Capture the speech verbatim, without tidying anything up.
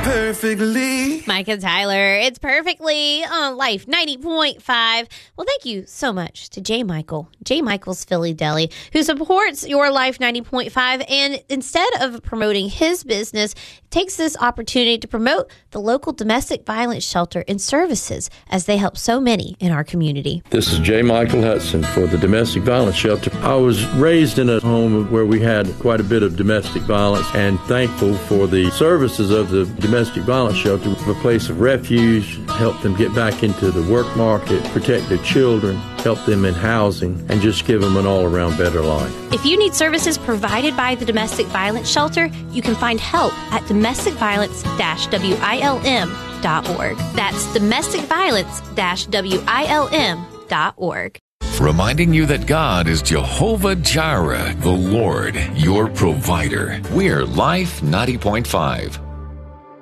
perfectly. Mike and Tyler, it's perfectly on Life ninety point five. Well, thank you so much to J. Michael, J. Michael's Philly Deli, who supports your Life ninety point five. And instead of promoting his business, takes this opportunity to promote the local domestic violence shelter and services as they help so many in our community. This is J. Michael Hudson for the Domestic Violence Shelter. I was raised in a home where we had quite a bit of domestic violence, and thankful for the services of the Domestic Violence Shelter, a place of refuge, help them get back into the work market, protect their children, help them in housing, and just give them an all-around better life. If you need services provided by the Domestic Violence Shelter, you can find help at domestic violence dash W I L M dot org. That's domestic violence dash W I L M dot org. Reminding you that God is Jehovah Jireh, the Lord, your provider. We're Life ninety point five.